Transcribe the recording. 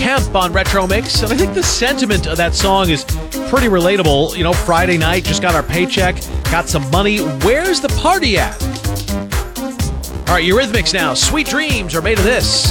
Kemp on Retro Mix, and I think the sentiment of that song is pretty relatable. You know, Friday night, just got our paycheck, got some money. Where's the party at? All right, Eurythmics now. Sweet dreams are made of this.